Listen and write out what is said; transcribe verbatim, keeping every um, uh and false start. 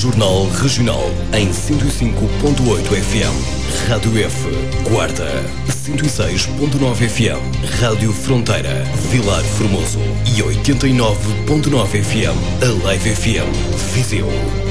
Jornal Regional em cento e cinco ponto oito F M. Rádio F, Guarda, cento e seis ponto nove F M. Rádio Fronteira, Vilar Formoso e oitenta e nove ponto nove F M. A Live F M, Viseu.